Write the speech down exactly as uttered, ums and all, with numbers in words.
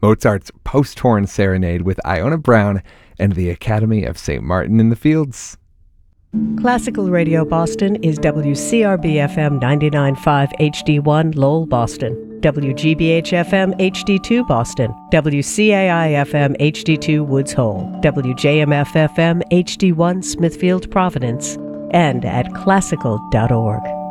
Mozart's Post-Horn Serenade with Iona Brown and the Academy of Saint Martin in the Fields. Classical Radio Boston is W C R B F M ninety-nine point five H D one Lowell, Boston, W G B H F M H D two Boston, W C A I F M H D two Woods Hole, W J M F F M H D one Smithfield, Providence, and at classical dot org.